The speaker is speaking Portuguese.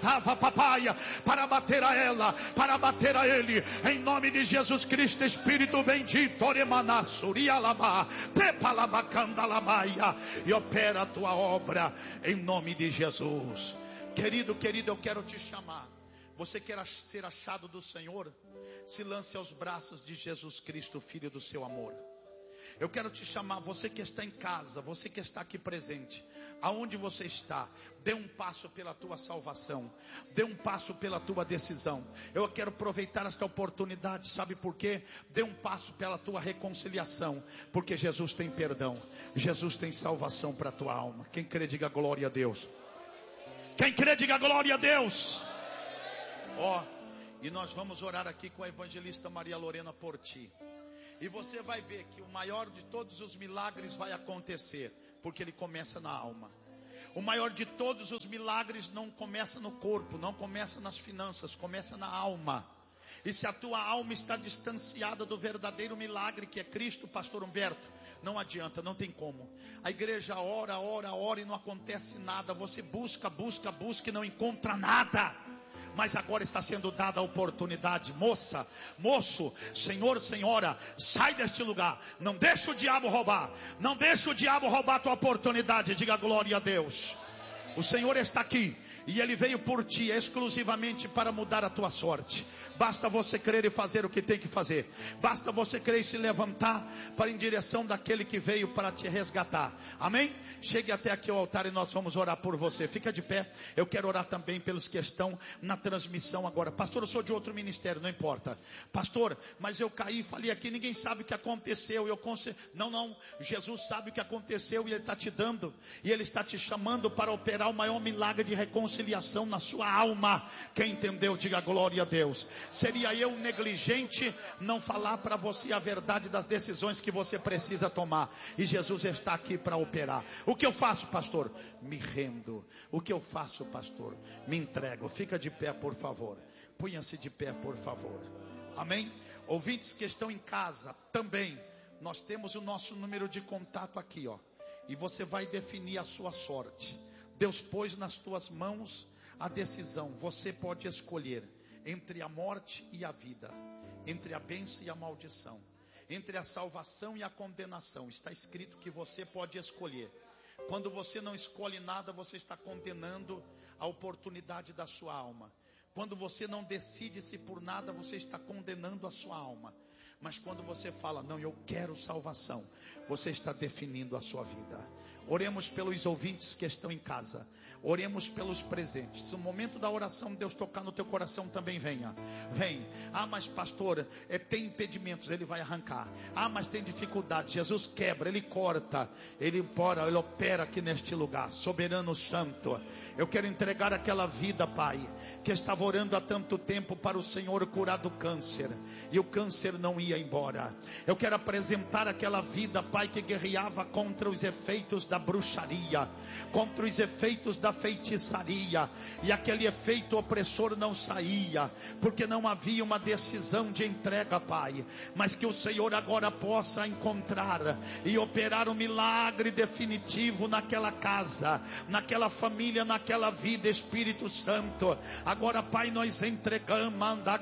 tava papaya, para bater a ela, para bater a ele, em nome de Jesus Cristo, Espírito bendito, e opera a tua obra, em nome de Jesus. Querido, eu quero te chamar. Você quer ser achado do Senhor? Se lance aos braços de Jesus Cristo, Filho do seu amor. Eu quero te chamar, você que está em casa, você que está aqui presente, aonde você está, dê um passo pela tua salvação, dê um passo pela tua decisão. Eu quero aproveitar esta oportunidade, sabe por quê? Dê um passo pela tua reconciliação, porque Jesus tem perdão, Jesus tem salvação para a tua alma. Quem crê, diga glória a Deus. Quem crê, diga glória a Deus. E nós vamos orar aqui com a evangelista Maria Lorena por ti. E você vai ver que o maior de todos os milagres vai acontecer, porque ele começa na alma. O maior de todos os milagres não começa no corpo, não começa nas finanças, começa na alma. E se a tua alma está distanciada do verdadeiro milagre que é Cristo, pastor Humberto, não adianta, não tem como. A igreja ora e não acontece nada. Você busca e não encontra nada. Mas agora está sendo dada a oportunidade. Moça, moço, senhor, senhora, sai deste lugar. Não deixa o diabo roubar. Não deixa o diabo roubar a tua oportunidade. Diga glória a Deus. O Senhor está aqui. E Ele veio por ti exclusivamente para mudar a tua sorte. Basta você crer e fazer o que tem que fazer. Basta você crer e se levantar para em direção daquele que veio para te resgatar. Amém? Chegue até aqui ao altar e nós vamos orar por você. Fica de pé. Eu quero orar também pelos que estão na transmissão agora. Pastor, eu sou de outro ministério, não importa. Pastor, mas eu caí, falei aqui, ninguém sabe o que aconteceu. Não, Jesus sabe o que aconteceu e Ele está te dando. E Ele está te chamando para operar o maior milagre de reconciliação na sua alma. Quem entendeu, diga glória a Deus. Seria eu negligente não falar para você a verdade das decisões que você precisa tomar. E Jesus está aqui para operar. O que eu faço, pastor? Me rendo. O que eu faço, pastor? Me entrego. Fica de pé, por favor. Punha-se de pé, por favor. Amém? Ouvintes que estão em casa também, nós temos o nosso número de contato aqui, ó. E você vai definir a sua sorte. Deus pôs nas tuas mãos a decisão. Você pode escolher entre a morte e a vida, entre a bênção e a maldição, entre a salvação e a condenação. Está escrito que você pode escolher. Quando você não escolhe nada, você está condenando a oportunidade da sua alma. Quando você não decide-se por nada, você está condenando a sua alma. Mas quando você fala, não, eu quero salvação, você está definindo a sua vida. Oremos pelos ouvintes que estão em casa. Oremos pelos presentes. Se no momento da oração Deus tocar no teu coração, também venha. Vem. Mas pastor, tem impedimentos, Ele vai arrancar. Mas tem dificuldade, Jesus quebra, Ele corta, Ele opera aqui neste lugar. Soberano Santo, eu quero entregar aquela vida, Pai, que estava orando há tanto tempo para o Senhor curar do câncer, e o câncer não ia embora. Eu quero apresentar aquela vida, Pai, que guerreava contra os efeitos da bruxaria, contra os efeitos da feitiçaria, e aquele efeito opressor não saía, porque não havia uma decisão de entrega, Pai. Mas que o Senhor agora possa encontrar e operar um milagre definitivo naquela casa, naquela família, naquela vida, Espírito Santo. Agora, Pai, nós entregamos, manda